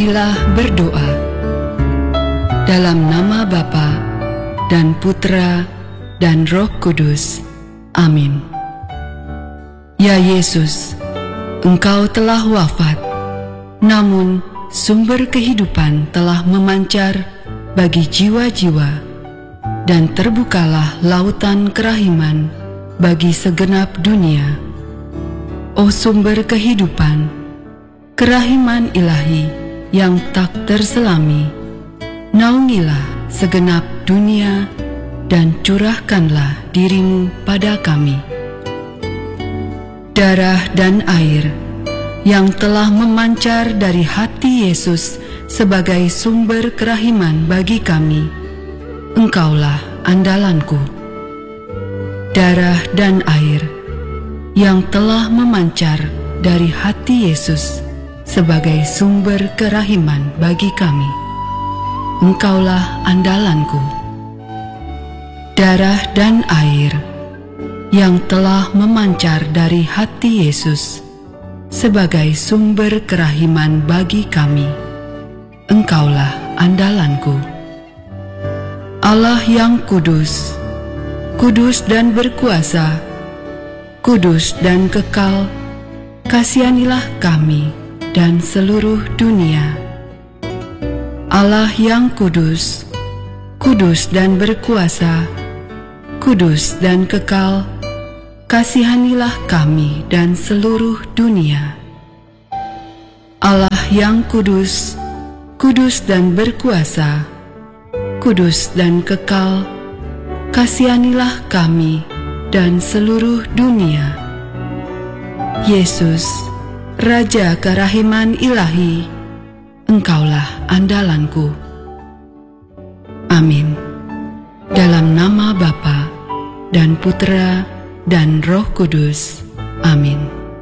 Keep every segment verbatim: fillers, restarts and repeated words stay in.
Marilah berdoa. Dalam nama Bapa dan Putra dan Roh Kudus. Amin. Ya Yesus, Engkau telah wafat, namun sumber kehidupan telah memancar bagi jiwa-jiwa, dan terbukalah lautan kerahiman bagi segenap dunia. O sumber kehidupan, kerahiman ilahi yang tak terselami, naungilah segenap dunia dan curahkanlah dirimu pada kami. Darah dan air yang telah memancar dari hati Yesus sebagai sumber kerahiman bagi kami, Engkaulah andalanku. Darah dan air yang telah memancar dari hati Yesus sebagai sumber kerahiman bagi kami, Engkaulah andalanku. Darah dan air yang telah memancar dari hati Yesus sebagai sumber kerahiman bagi kami, Engkaulah andalanku. Allah yang kudus, kudus dan berkuasa, kudus dan kekal, kasihanilah kami dan seluruh dunia. Allah yang kudus, kudus dan berkuasa, kudus dan kekal, kasihanilah kami dan seluruh dunia. Allah yang kudus, kudus dan berkuasa, kudus dan kekal, kasihanilah kami dan seluruh dunia. Yesus, Raja kerahiman ilahi, Engkaulah andalanku. Amin. Dalam nama Bapa dan Putra dan Roh Kudus. Amin.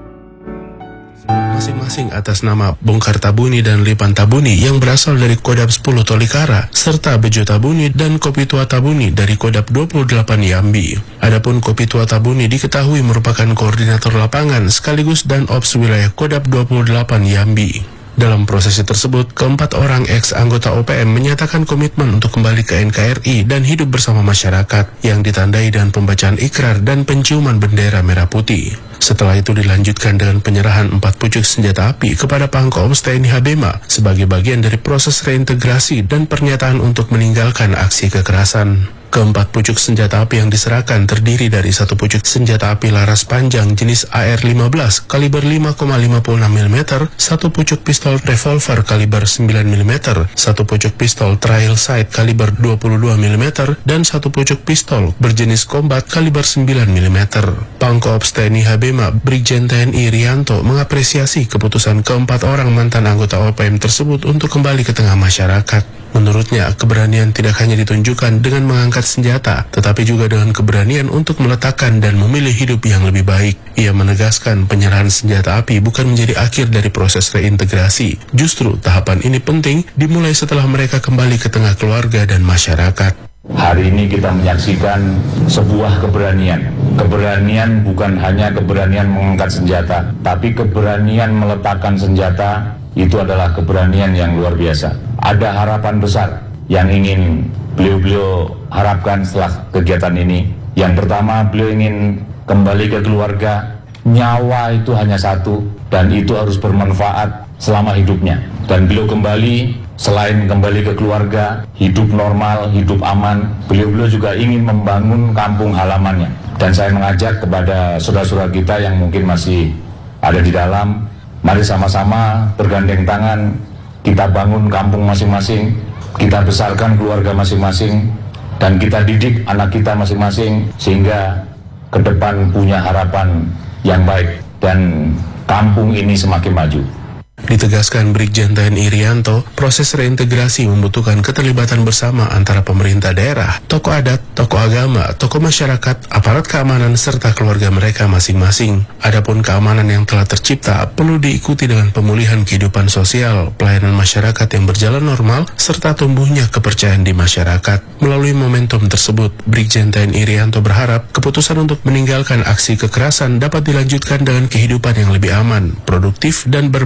Masing-masing atas nama Bongkar Tabuni dan Lipan Tabuni yang berasal dari Kodap sepuluh Tolikara, serta Bejo Tabuni dan Kopi Tua Tabuni dari Kodap dua puluh delapan Yambi. Adapun Kopi Tua Tabuni diketahui merupakan koordinator lapangan sekaligus dan ops wilayah Kodap dua puluh delapan Yambi. Dalam prosesi tersebut, keempat orang ex-anggota O P M menyatakan komitmen untuk kembali ke N K R I dan hidup bersama masyarakat yang ditandai dengan pembacaan ikrar dan penciuman bendera merah putih. Setelah itu dilanjutkan dengan penyerahan empat pucuk senjata api kepada Pangkoms T N I Habema sebagai bagian dari proses reintegrasi dan pernyataan untuk meninggalkan aksi kekerasan. Keempat pucuk senjata api yang diserahkan terdiri dari satu pucuk senjata api laras panjang jenis A R lima belas kaliber lima koma lima enam milimeter, satu pucuk pistol revolver kaliber sembilan milimeter, satu pucuk pistol trial sight kaliber dua puluh dua milimeter, dan satu pucuk pistol berjenis combat kaliber sembilan milimeter. Pangkops T N I Habema Brigjen T N I Rianto mengapresiasi keputusan keempat orang mantan anggota O P M tersebut untuk kembali ke tengah masyarakat. Menurutnya, keberanian tidak hanya ditunjukkan dengan mengangkat senjata, tetapi juga dengan keberanian untuk meletakkan dan memilih hidup yang lebih baik. Ia menegaskan penyerahan senjata api bukan menjadi akhir dari proses reintegrasi. Justru tahapan ini penting dimulai setelah mereka kembali ke tengah keluarga dan masyarakat. Hari ini kita menyaksikan sebuah keberanian. Keberanian bukan hanya keberanian mengangkat senjata, tapi keberanian meletakkan senjata. Itu adalah keberanian yang luar biasa. Ada harapan besar yang ingin beliau-beliau harapkan setelah kegiatan ini. Yang pertama, beliau ingin kembali ke keluarga. Nyawa itu hanya satu dan itu harus bermanfaat selama hidupnya. Dan beliau kembali, selain kembali ke keluarga, hidup normal, hidup aman, beliau-beliau juga ingin membangun kampung halamannya. Dan saya mengajak kepada saudara-saudara kita yang mungkin masih ada di dalam, mari sama-sama bergandeng tangan, kita bangun kampung masing-masing, kita besarkan keluarga masing-masing, dan kita didik anak kita masing-masing, sehingga ke depan punya harapan yang baik, dan kampung ini semakin maju. Ditegaskan Brigjen T N I Rianto, proses reintegrasi membutuhkan keterlibatan bersama antara pemerintah daerah, tokoh adat, tokoh agama, tokoh masyarakat, aparat keamanan, serta keluarga mereka masing-masing. Adapun keamanan yang telah tercipta perlu diikuti dengan pemulihan kehidupan sosial, pelayanan masyarakat yang berjalan normal, serta tumbuhnya kepercayaan di masyarakat. Melalui momentum tersebut, Brigjen T N I Rianto berharap keputusan untuk meninggalkan aksi kekerasan dapat dilanjutkan dengan kehidupan yang lebih aman, produktif, dan bermartabat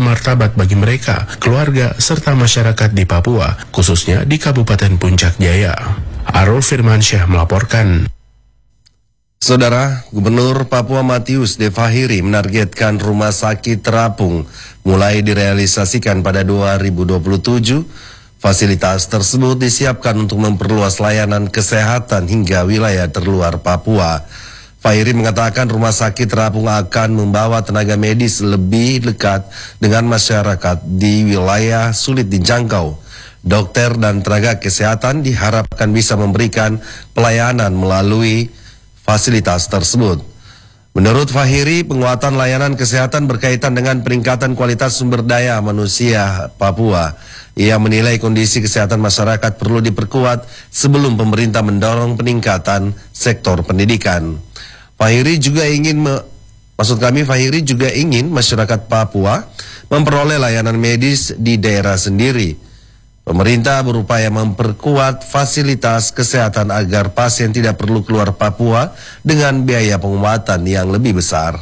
terhambat bagi mereka, keluarga, serta masyarakat di Papua, khususnya di Kabupaten Puncak Jaya. Arul Firmansyah melaporkan. Saudara, Gubernur Papua Matius De Fahiri menargetkan rumah sakit terapung mulai direalisasikan pada dua ribu dua puluh tujuh. Fasilitas tersebut disiapkan untuk memperluas layanan kesehatan hingga wilayah terluar Papua. Fahiri mengatakan rumah sakit terapung akan membawa tenaga medis lebih dekat dengan masyarakat di wilayah sulit dijangkau. Dokter dan tenaga kesehatan diharapkan bisa memberikan pelayanan melalui fasilitas tersebut. Menurut Fahiri, penguatan layanan kesehatan berkaitan dengan peningkatan kualitas sumber daya manusia Papua. Ia menilai kondisi kesehatan masyarakat perlu diperkuat sebelum pemerintah mendorong peningkatan sektor pendidikan. Fahiri juga ingin, me, maksud kami Fahiri juga ingin masyarakat Papua memperoleh layanan medis di daerah sendiri. Pemerintah berupaya memperkuat fasilitas kesehatan agar pasien tidak perlu keluar Papua dengan biaya pengobatan yang lebih besar.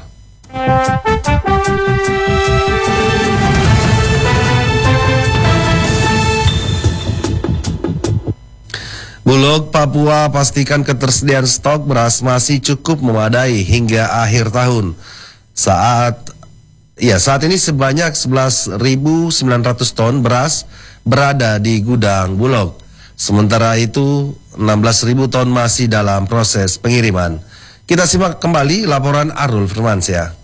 Bulog Papua pastikan ketersediaan stok beras masih cukup memadai hingga akhir tahun. Saat ya saat ini sebanyak sebelas ribu sembilan ratus ton beras berada di gudang Bulog. Sementara itu enam belas ribu ton masih dalam proses pengiriman. Kita simak kembali laporan Arul Firmansyah.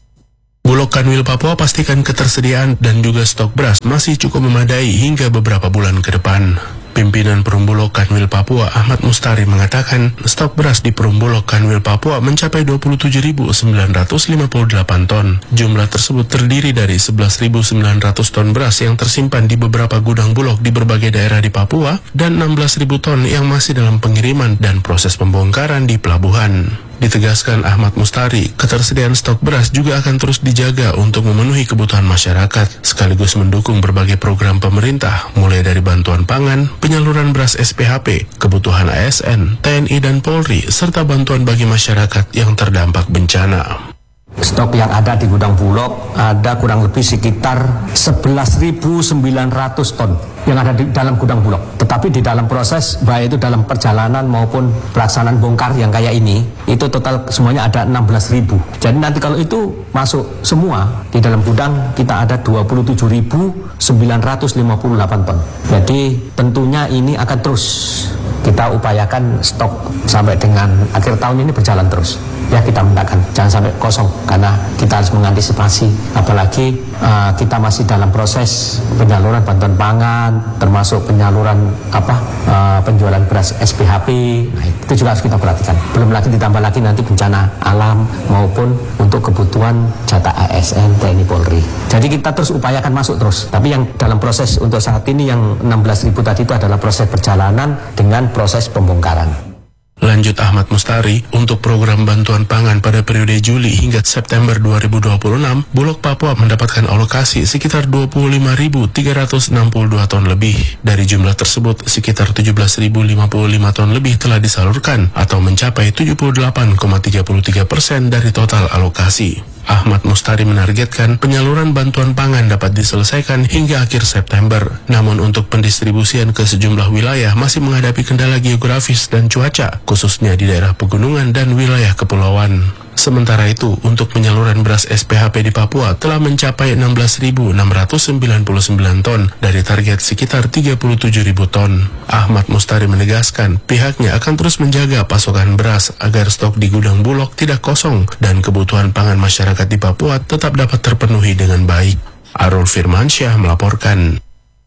Bulog Kanwil Papua pastikan ketersediaan dan juga stok beras masih cukup memadai hingga beberapa bulan ke depan. Pimpinan Perum Bulog Kanwil Papua Ahmad Mustari mengatakan stok beras di Perum Bulog Kanwil Papua mencapai dua puluh tujuh ribu sembilan ratus lima puluh delapan ton. Jumlah tersebut terdiri dari sebelas ribu sembilan ratus ton beras yang tersimpan di beberapa gudang Bulog di berbagai daerah di Papua dan enam belas ribu ton yang masih dalam pengiriman dan proses pembongkaran di pelabuhan. Ditegaskan Ahmad Mustari, ketersediaan stok beras juga akan terus dijaga untuk memenuhi kebutuhan masyarakat, sekaligus mendukung berbagai program pemerintah, mulai dari bantuan pangan, penyaluran beras S P H P, kebutuhan A S N, T N I dan Polri, serta bantuan bagi masyarakat yang terdampak bencana. Stok yang ada di gudang Bulog ada kurang lebih sekitar sebelas ribu sembilan ratus ton yang ada di dalam gudang Bulog. Tetapi di dalam proses, baik itu dalam perjalanan maupun pelaksanaan bongkar yang kayak ini, itu total semuanya ada enam belas ribu. Jadi nanti kalau itu masuk semua, di dalam gudang kita ada dua puluh tujuh ribu sembilan ratus lima puluh delapan ton. Jadi tentunya ini akan terus kita upayakan stok sampai dengan akhir tahun ini berjalan terus. Ya, kita mintakan jangan sampai kosong karena kita harus mengantisipasi, apalagi uh, kita masih dalam proses penyaluran bantuan pangan, termasuk penyaluran apa uh, penjualan beras S P H P. Nah, itu juga harus kita perhatikan. Belum lagi ditambah lagi nanti bencana alam maupun untuk kebutuhan jatah A S N, T N I, Polri. Jadi kita terus upayakan masuk terus. Tapi yang dalam proses untuk saat ini yang enam belas ribu tadi itu adalah proses perjalanan dengan proses pembongkaran. Lanjut Ahmad Mustari, untuk program bantuan pangan pada periode Juli hingga September dua ribu dua puluh enam, Bulog Papua mendapatkan alokasi sekitar dua puluh lima ribu tiga ratus enam puluh dua ton lebih. Dari jumlah tersebut, sekitar tujuh belas ribu lima puluh lima ton lebih telah disalurkan atau mencapai tujuh puluh delapan koma tiga tiga persen dari total alokasi. Ahmad Mustari menargetkan penyaluran bantuan pangan dapat diselesaikan hingga akhir September. Namun untuk pendistribusian ke sejumlah wilayah masih menghadapi kendala geografis dan cuaca, khususnya di daerah pegunungan dan wilayah kepulauan. Sementara itu, untuk penyaluran beras S P H P di Papua telah mencapai enam belas ribu enam ratus sembilan puluh sembilan ton dari target sekitar tiga puluh tujuh ribu ton. Ahmad Mustari menegaskan pihaknya akan terus menjaga pasokan beras agar stok di gudang Bulog tidak kosong dan kebutuhan pangan masyarakat di Papua tetap dapat terpenuhi dengan baik. Arul Firmansyah melaporkan.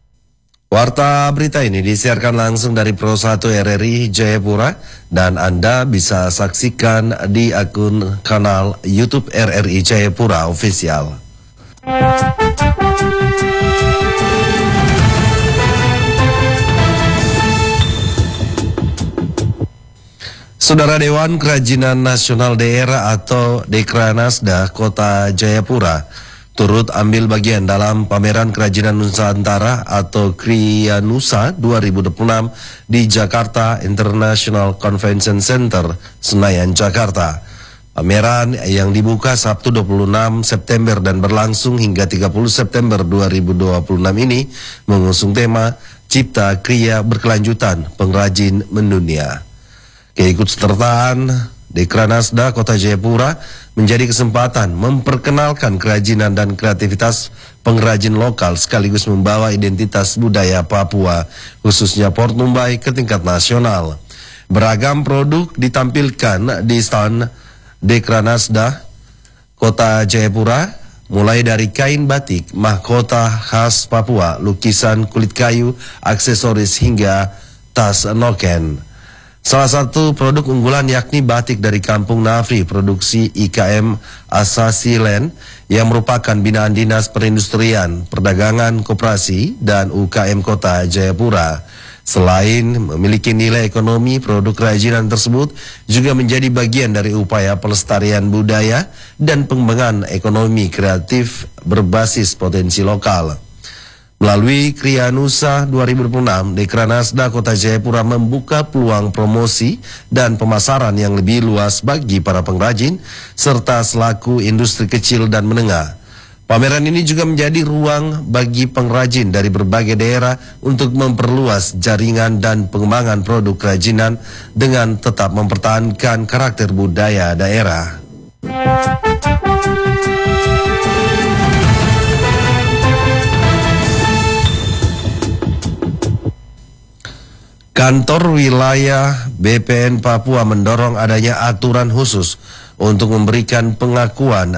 Warta berita ini disiarkan langsung dari Pro satu R R I Jayapura dan Anda bisa saksikan di akun kanal YouTube R R I Jayapura Official. Saudara Dewan Kerajinan Nasional Daerah atau Dekranasda Kota Jayapura turut ambil bagian dalam pameran Kerajinan Nusantara atau Krianusa dua ribu dua puluh enam di Jakarta International Convention Center, Senayan, Jakarta. Pameran yang dibuka Sabtu dua puluh enam September dan berlangsung hingga tiga puluh September dua ribu dua puluh enam ini mengusung tema Cipta Kriya Berkelanjutan Pengrajin Mendunia. Keikutsertaan Dekranasda Kota Jayapura menjadi kesempatan memperkenalkan kerajinan dan kreativitas pengrajin lokal sekaligus membawa identitas budaya Papua, khususnya Port Numbai, ke tingkat nasional. Beragam produk ditampilkan di stand Dekranasda Kota Jayapura, mulai dari kain batik, mahkota khas Papua, lukisan kulit kayu, aksesoris hingga tas noken. Salah satu produk unggulan yakni batik dari Kampung Nafri, produksi I K M Asasilen yang merupakan binaan Dinas Perindustrian, Perdagangan, Koperasi, dan U K M Kota Jayapura. Selain memiliki nilai ekonomi, produk kerajinan tersebut juga menjadi bagian dari upaya pelestarian budaya dan pengembangan ekonomi kreatif berbasis potensi lokal. Melalui Kriya Nusa dua ribu dua puluh enam, Dekranasda Kota Jayapura membuka peluang promosi dan pemasaran yang lebih luas bagi para pengrajin serta selaku industri kecil dan menengah. Pameran ini juga menjadi ruang bagi pengrajin dari berbagai daerah untuk memperluas jaringan dan pengembangan produk kerajinan dengan tetap mempertahankan karakter budaya daerah. Kantor Wilayah B P N Papua mendorong adanya aturan khusus untuk memberikan pengakuan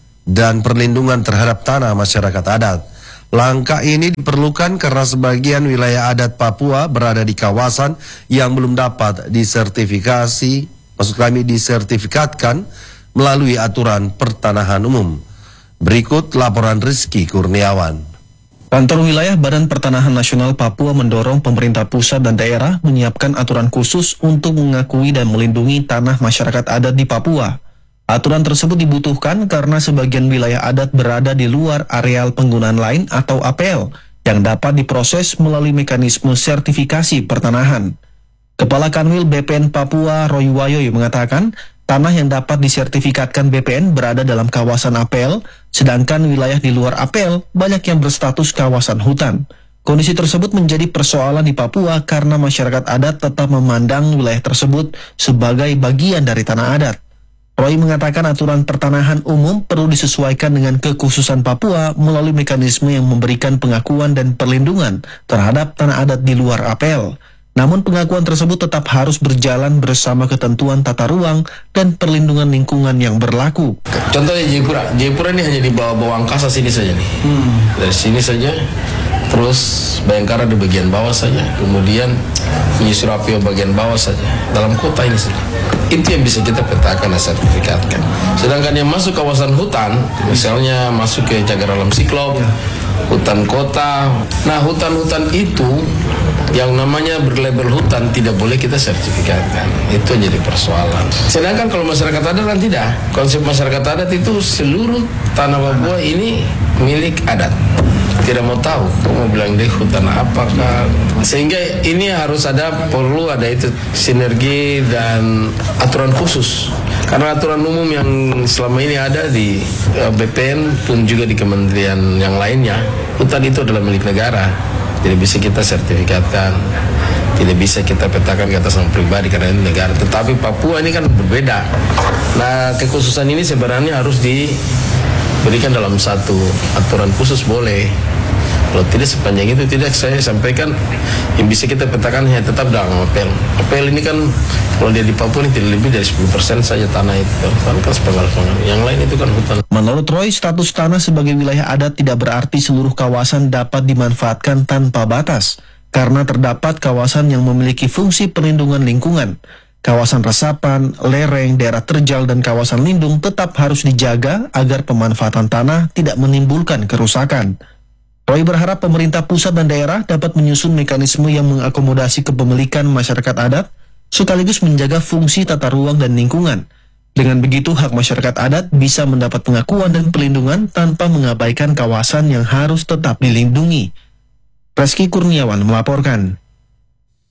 dan perlindungan terhadap tanah masyarakat adat. Langkah ini diperlukan karena sebagian wilayah adat Papua berada di kawasan yang belum dapat disertifikasi, maksud kami disertifikatkan melalui aturan pertanahan umum. Berikut laporan Rizky Kurniawan. Kantor Wilayah Badan Pertanahan Nasional Papua mendorong pemerintah pusat dan daerah menyiapkan aturan khusus untuk mengakui dan melindungi tanah masyarakat adat di Papua. Aturan tersebut dibutuhkan karena sebagian wilayah adat berada di luar areal penggunaan lain atau A P L yang dapat diproses melalui mekanisme sertifikasi pertanahan. Kepala Kanwil B P N Papua Roy Wayoy mengatakan, tanah yang dapat disertifikatkan B P N berada dalam kawasan A P L, sedangkan wilayah di luar A P L banyak yang berstatus kawasan hutan. Kondisi tersebut menjadi persoalan di Papua karena masyarakat adat tetap memandang wilayah tersebut sebagai bagian dari tanah adat. Roy mengatakan aturan pertanahan umum perlu disesuaikan dengan kekhususan Papua melalui mekanisme yang memberikan pengakuan dan perlindungan terhadap tanah adat di luar A P L. Namun pengakuan tersebut tetap harus berjalan bersama ketentuan tata ruang dan perlindungan lingkungan yang berlaku. Contohnya Jayapura, Jayapura ini hanya di bawah-bawah angkasa sini saja nih. Hmm. Dari sini saja, terus Bayangkara di bagian bawah saja, kemudian Surabaya bagian bawah saja, dalam kota ini saja. Itu yang bisa kita petakan dan sertifikatkan. Sedangkan yang masuk kawasan hutan, misalnya masuk ke Cagar Alam Siklop, hutan kota. Nah, hutan-hutan itu yang namanya berlabel hutan tidak boleh kita sertifikatkan. Itu jadi persoalan. Sedangkan kalau masyarakat adat kan tidak. Konsep masyarakat adat itu seluruh tanah Papua ini milik adat. Tidak mau tahu, kok mau bilang deh hutan apakah. Sehingga ini harus ada, perlu ada itu sinergi dan aturan khusus. Karena aturan umum yang selama ini ada di B P N pun juga di kementerian yang lainnya, hutan itu adalah milik negara. Tidak bisa kita sertifikatkan, tidak bisa kita petakan ke atas nama pribadi karena ini negara. Tetapi Papua ini kan berbeda. Nah, kekhususan ini sebenarnya harus diberikan dalam satu aturan khusus boleh. Kalau tidak sepanjang itu tidak, saya sampaikan yang bisa kita petakan hanya tetap dalam A P L. A P L ini kan kalau dia di Papua ini tidak lebih dari sepuluh persen saja tanah itu. Kan kan sepenggal-sepenggal. Yang lain itu kan hutan. Menurut Roy, status tanah sebagai wilayah adat tidak berarti seluruh kawasan dapat dimanfaatkan tanpa batas. Karena terdapat kawasan yang memiliki fungsi perlindungan lingkungan. Kawasan resapan, lereng, daerah terjal, dan kawasan lindung tetap harus dijaga agar pemanfaatan tanah tidak menimbulkan kerusakan. Roy berharap pemerintah pusat dan daerah dapat menyusun mekanisme yang mengakomodasi kepemilikan masyarakat adat, sekaligus menjaga fungsi tata ruang dan lingkungan. Dengan begitu, hak masyarakat adat bisa mendapat pengakuan dan perlindungan tanpa mengabaikan kawasan yang harus tetap dilindungi. Rizky Kurniawan melaporkan.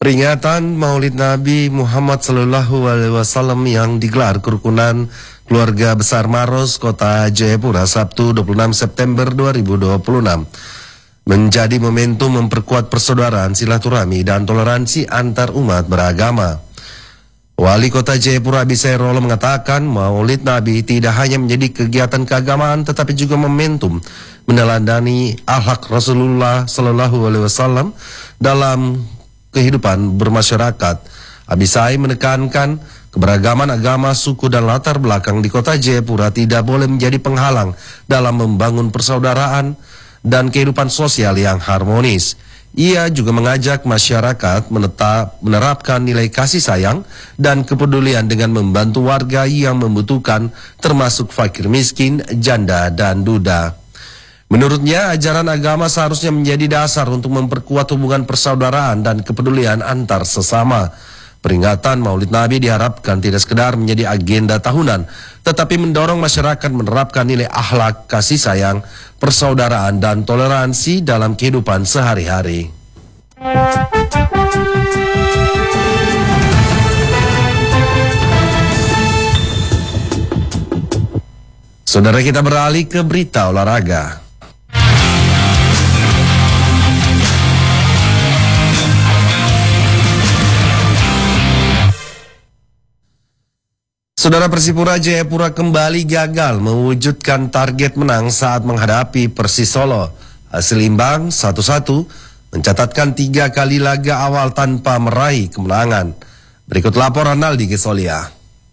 Peringatan Maulid Nabi Muhammad Sallallahu Alaihi Wasallam yang digelar kerukunan keluarga besar Maros, Kota Jayapura, Sabtu dua puluh enam September dua ribu dua puluh enam menjadi momentum memperkuat persaudaraan, silaturahmi, dan toleransi antar umat beragama. Wali Kota Jayapura Abisai Rolo mengatakan Maulid Nabi tidak hanya menjadi kegiatan keagamaan tetapi juga momentum meneladani akhlak Rasulullah Sallallahu Alaihi Wasallam dalam kehidupan bermasyarakat. Abisai menekankan keberagaman agama, suku, dan latar belakang di Kota Jayapura tidak boleh menjadi penghalang dalam membangun persaudaraan dan kehidupan sosial yang harmonis. Ia juga mengajak masyarakat menetap, menerapkan nilai kasih sayang dan kepedulian dengan membantu warga yang membutuhkan, termasuk fakir miskin, janda, dan duda. Menurutnya, ajaran agama seharusnya menjadi dasar untuk memperkuat hubungan persaudaraan dan kepedulian antar sesama. Peringatan Maulid Nabi diharapkan tidak sekedar menjadi agenda tahunan, tetapi mendorong masyarakat menerapkan nilai akhlak, kasih sayang, persaudaraan, dan toleransi dalam kehidupan sehari-hari. Saudara, kita beralih ke berita olahraga. Saudara, Persipura Jayapura kembali gagal mewujudkan target menang saat menghadapi Persis Solo. Hasil imbang satu satu mencatatkan tiga kali laga awal tanpa meraih kemenangan. Berikut laporan Naldi Gesolia.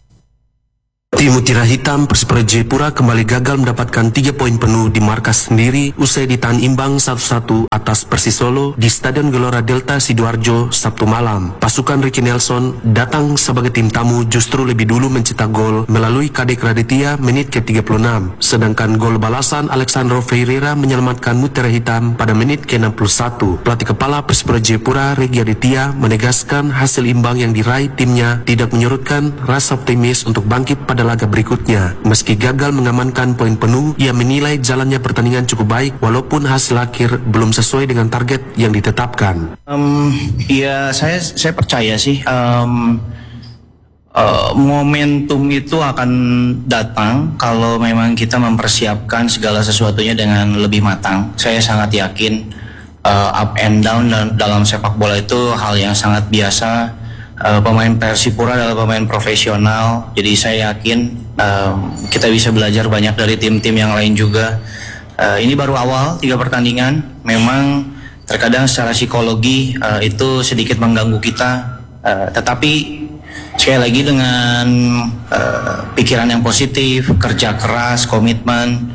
Tim Mutiara Hitam Persipura Jayapura kembali gagal mendapatkan tiga poin penuh di markas sendiri usai ditahan imbang satu satu atas Persis Solo di Stadion Gelora Delta Sidoarjo Sabtu malam. Pasukan Ricky Nelson datang sebagai tim tamu justru lebih dulu mencetak gol melalui Kadek Raditya menit ke tiga puluh enam, sedangkan gol balasan Alexandro Ferreira menyelamatkan Mutiara Hitam pada menit ke enam puluh satu. Pelatih kepala Persipura Jayapura Regi Aditya menegaskan hasil imbang yang diraih timnya tidak menyurutkan rasa optimis untuk bangkit pada laga berikutnya. Meski gagal mengamankan poin penuh, ia menilai jalannya pertandingan cukup baik walaupun hasil akhir belum sesuai dengan target yang ditetapkan. Um, ya saya saya percaya sih um, uh, momentum itu akan datang kalau memang kita mempersiapkan segala sesuatunya dengan lebih matang. Saya sangat yakin uh, up and down dalam sepak bola itu hal yang sangat biasa. Uh, pemain Persipura adalah pemain profesional, jadi saya yakin uh, kita bisa belajar banyak dari tim-tim yang lain juga. Uh, ini baru awal tiga pertandingan, memang terkadang secara psikologi uh, itu sedikit mengganggu kita, uh, tetapi sekali lagi dengan uh, pikiran yang positif, kerja keras, komitmen,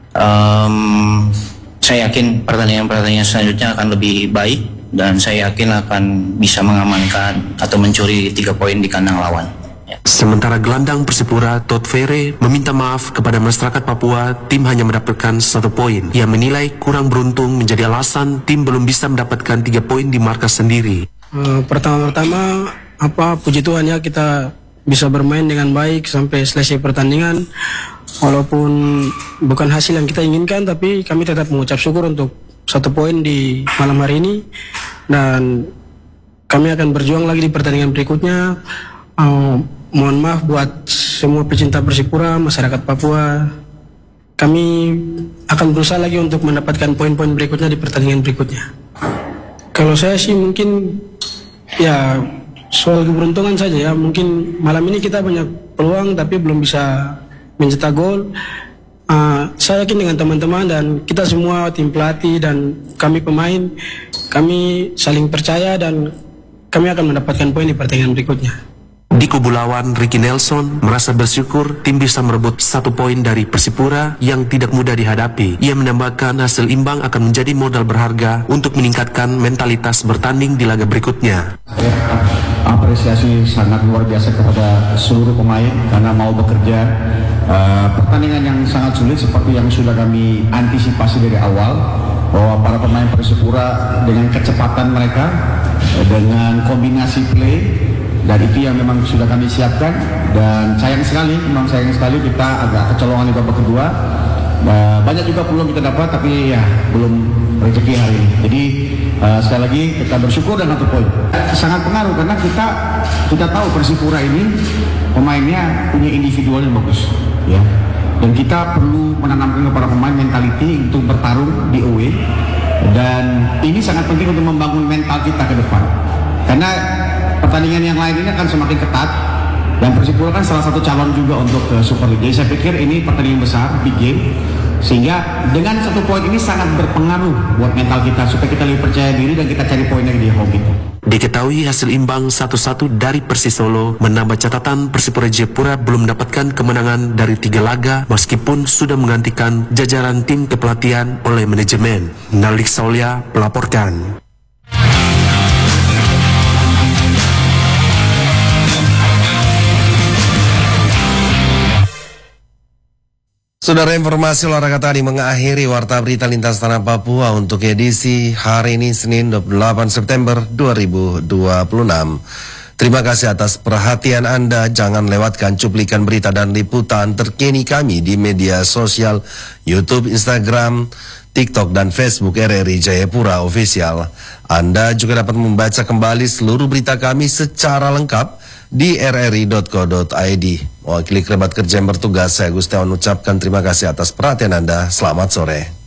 um, saya yakin pertandingan-pertandingan selanjutnya akan lebih baik. Dan saya yakin akan bisa mengamankan atau mencuri tiga poin di kandang lawan. Ya. Sementara gelandang Persipura Todd Ferre meminta maaf kepada masyarakat Papua, tim hanya mendapatkan satu poin. Ia menilai kurang beruntung menjadi alasan tim belum bisa mendapatkan tiga poin di markas sendiri. Uh, pertama-tama apa puji Tuhan ya, kita bisa bermain dengan baik sampai selesai pertandingan. Walaupun bukan hasil yang kita inginkan, tapi kami tetap mengucap syukur untuk satu poin di malam hari ini, dan kami akan berjuang lagi di pertandingan berikutnya. Uh, mohon maaf buat semua pecinta Persipura, masyarakat Papua. Kami akan berusaha lagi untuk mendapatkan poin-poin berikutnya di pertandingan berikutnya. Kalau saya sih mungkin ya soal keberuntungan saja ya. Mungkin malam ini kita banyak peluang tapi belum bisa mencetak gol. Uh, saya yakin dengan teman-teman dan kita semua tim pelatih dan kami pemain, kami saling percaya dan kami akan mendapatkan poin di pertandingan berikutnya. Di kubu lawan, Ricky Nelson merasa bersyukur tim bisa merebut satu poin dari Persipura yang tidak mudah dihadapi. Ia menambahkan hasil imbang akan menjadi modal berharga untuk meningkatkan mentalitas bertanding di laga berikutnya. Apresiasi sangat luar biasa kepada seluruh pemain karena mau bekerja. Uh, pertandingan yang sangat sulit seperti yang sudah kami antisipasi dari awal, bahwa para pemain Persipura dengan kecepatan mereka, dengan kombinasi play, dan itu yang memang sudah kami siapkan. Dan sayang sekali, memang sayang sekali kita agak kecolongan di babak kedua. Uh, banyak juga peluang kita dapat, tapi ya belum rezeki hari ini. Jadi uh, sekali lagi kita bersyukur dengan satu poin. Sangat pengaruh karena kita kita tahu Persipura ini pemainnya punya individual yang bagus, ya. Dan kita perlu menanamkan kepada pemain mentality untuk bertarung di away. Dan ini sangat penting untuk membangun mental kita ke depan. Karena pertandingan yang lain ini akan semakin ketat. Dan Persipura kan salah satu calon juga untuk uh, Super League. Jadi saya pikir ini pertandingan besar, big game. Sehingga dengan satu poin ini sangat berpengaruh buat mental kita. Supaya kita lebih percaya diri dan kita cari poin lagi di home kita. Diketahui hasil imbang satu satu dari Persisolo menambah catatan Persipura Jayapura belum mendapatkan kemenangan dari tiga laga meskipun sudah menggantikan jajaran tim kepelatihan oleh manajemen. Nalik Saulia melaporkan. Saudara, informasi olahraga tadi mengakhiri Warta Berita Lintas Tanah Papua untuk edisi hari ini Senin dua puluh delapan September dua ribu dua puluh enam. Terima kasih atas perhatian Anda. Jangan lewatkan cuplikan berita dan liputan terkini kami di media sosial YouTube, Instagram, TikTok, dan Facebook R R I Jayapura Official. Anda juga dapat membaca kembali seluruh berita kami secara lengkap di r r i dot co dot i d. Mewakili kerabat kerja yang bertugas, saya Gustiawan ucapkan terima kasih atas perhatian Anda. Selamat sore.